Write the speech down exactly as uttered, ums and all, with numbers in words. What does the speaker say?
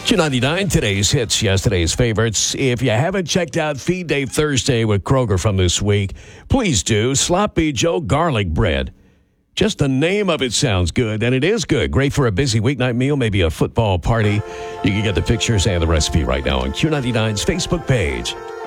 Q ninety-nine, today's hits, yesterday's favorites. If you haven't checked out Feed Day Thursday with Kroger from this week, please do. Sloppy Joe garlic bread. Just the name of it sounds good, and it is good. Great for a busy weeknight meal, maybe a football party. You can get the pictures and the recipe right now on Q ninety-nine's Facebook page.